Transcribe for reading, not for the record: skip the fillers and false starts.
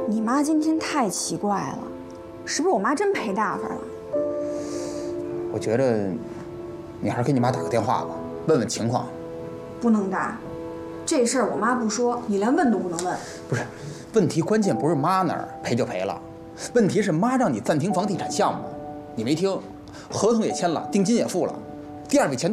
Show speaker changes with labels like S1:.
S1: 你妈今天太奇怪了，是不是我妈真赔大发了？
S2: 我觉得你还是给你妈打个电话吧，问问情况。
S1: 不能打，这事儿我妈不说，你连问都不能问。
S2: 不是，问题关键不是妈那儿赔就赔了，问题是妈让你暂停房地产项目，你没听，合同也签了，定金也付了，第二笔钱